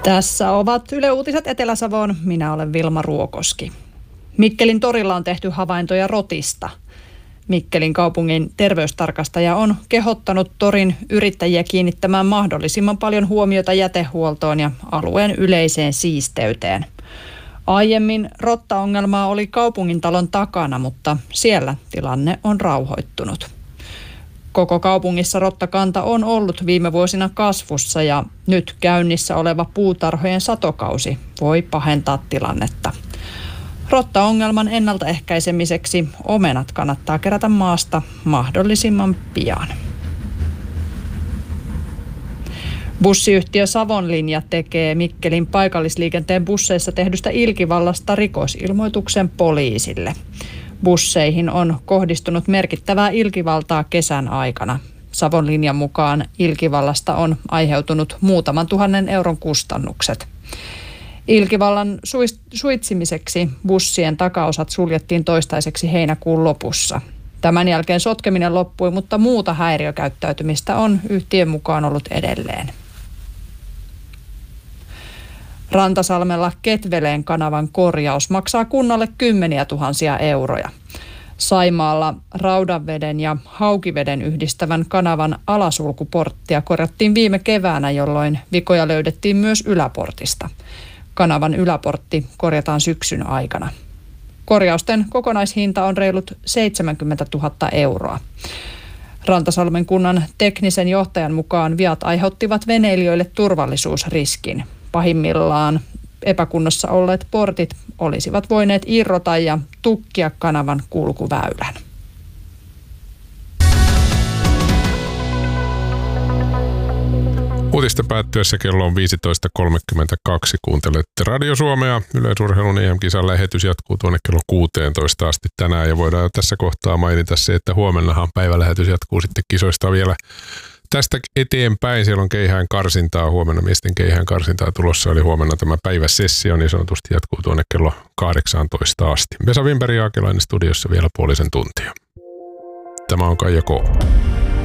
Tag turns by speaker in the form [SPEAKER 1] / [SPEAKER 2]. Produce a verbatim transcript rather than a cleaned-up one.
[SPEAKER 1] Tässä ovat Yle Uutiset Etelä-Savoon. Minä olen Vilma Ruokoski. Mikkelin torilla on tehty havaintoja rotista. Mikkelin kaupungin terveystarkastaja on kehottanut torin yrittäjiä kiinnittämään mahdollisimman paljon huomiota jätehuoltoon ja alueen yleiseen siisteyteen. Aiemmin rottaongelmaa oli kaupungintalon takana, mutta siellä tilanne on rauhoittunut. Koko kaupungissa rottakanta on ollut viime vuosina kasvussa ja nyt käynnissä oleva puutarhojen satokausi voi pahentaa tilannetta. Rottaongelman ennaltaehkäisemiseksi omenat kannattaa kerätä maasta mahdollisimman pian. Bussiyhtiö Savonlinja tekee Mikkelin paikallisliikenteen busseissa tehdystä ilkivallasta rikosilmoituksen poliisille. Busseihin on kohdistunut merkittävää ilkivaltaa kesän aikana. Savonlinjan mukaan ilkivallasta on aiheutunut muutaman tuhannen euron kustannukset. Ilkivallan suitsimiseksi bussien takaosat suljettiin toistaiseksi heinäkuun lopussa. Tämän jälkeen sotkeminen loppui, mutta muuta häiriökäyttäytymistä on yhtiön mukaan ollut edelleen. Rantasalmella Ketveleen kanavan korjaus maksaa kunnalle kymmeniä tuhansia euroja. Saimaalla Raudanveden ja Haukiveden yhdistävän kanavan alasulkuporttia korjattiin viime keväänä, jolloin vikoja löydettiin myös yläportista. Kanavan yläportti korjataan syksyn aikana. Korjausten kokonaishinta on reilut seitsemänkymmentätuhatta euroa. Rantasalmen kunnan teknisen johtajan mukaan viat aiheuttivat veneilijöille turvallisuusriskin. Pahimmillaan epäkunnossa olleet portit olisivat voineet irrota ja tukkia kanavan kulkuväylän.
[SPEAKER 2] Uutisten päättyessä kello on viisitoista kolmekymmentäkaksi. Kuuntelette Radio Suomea. Yleisurheilun E M-kisan lähetys jatkuu tuonne kello kuusitoista asti tänään. Ja voidaan tässä kohtaa mainita se, että huomennahan päivälähetys jatkuu sitten kisoista vielä tästä eteenpäin. Siellä on keihään karsintaa. Huomenna miesten keihään karsintaa tulossa. Eli huomenna tämä päiväsessio niin sanotusti jatkuu tuonne kello kahdeksantoista asti. Vesa Wimperi ja Akelainen studiossa vielä puolisen tuntia. Tämä on Kaija K.